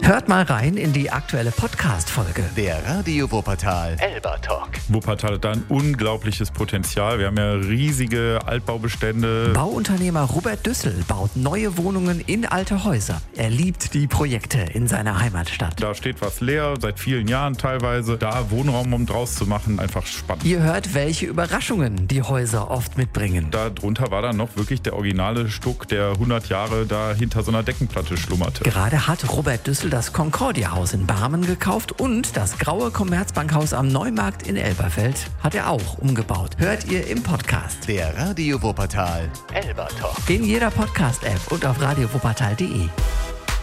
Hört mal rein in die aktuelle Podcast-Folge. Der Radio Wuppertal Elba Talk. Wuppertal hat da ein unglaubliches Potenzial. Wir haben ja riesige Altbaubestände. Bauunternehmer Robert Düssel baut neue Wohnungen in alte Häuser. Er liebt die Projekte in seiner Heimatstadt. Da steht was leer, seit vielen Jahren teilweise. Da Wohnraum, um draus zu machen, einfach spannend. Ihr hört, welche Überraschungen die Häuser oft mitbringen. Darunter war dann noch wirklich der originale Stuck, der 100 Jahre da hinter so einer Deckenplatte schlummerte. Gerade hat Robert Düssel das Concordia-Haus in Barmen gekauft und das graue Commerzbankhaus am Neumarkt in Elberfeld hat er auch umgebaut. Hört ihr im Podcast. Der Radio Wuppertal Elba Talk. In jeder Podcast-App und auf radiowuppertal.de.